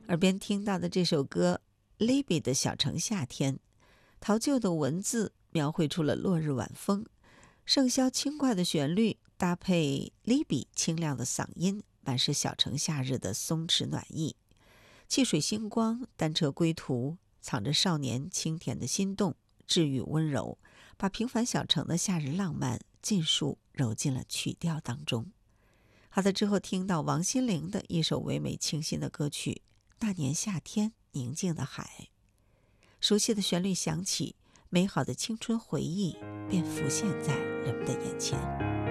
耳边听到的这首歌 Libby 的小城夏天，陶旧的文字描绘出了落日晚风，盛箫轻快的旋律搭配 Libby 清亮的嗓音，满是小城夏日的松弛暖意。汽水星光，单车归途，藏着少年清甜的心动，治愈温柔，把平凡小城的夏日浪漫尽数揉进了曲调当中。好的，之后听到王心凌的一首唯美清新的歌曲《那年夏天宁静的海》，熟悉的旋律响起，美好的青春回忆便浮现在人们的眼前。